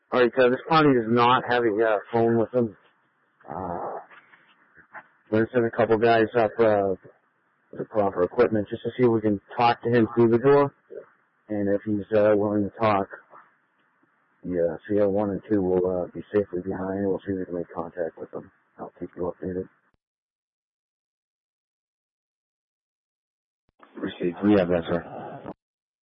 Alright, this party does not have a phone with them. We're going to send a couple guys up with the proper equipment just to see if we can talk to him through the door. And if he's willing to talk, the CL1 and 2 will be safely behind, and we'll see if we can make contact with them. I'll keep you updated. Received. We have that, sir.